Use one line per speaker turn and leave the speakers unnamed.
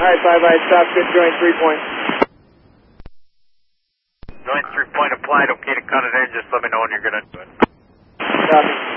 Alright, 5 stop, good joint, 3 point.
Joint 3 point applied, okay to cut it in, just let me know when you're going to do it.
Copy.